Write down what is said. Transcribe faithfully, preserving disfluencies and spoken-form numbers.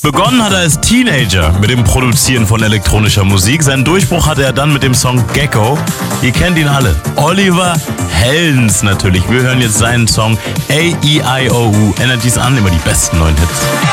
Begonnen hat er als Teenager mit dem Produzieren von elektronischer Musik. Seinen Durchbruch hatte er dann mit dem Song Gecko. Ihr kennt ihn alle. Oliver Heldens natürlich. Wir hören jetzt seinen Song A E I O U. Energies an, immer die besten neuen Hits.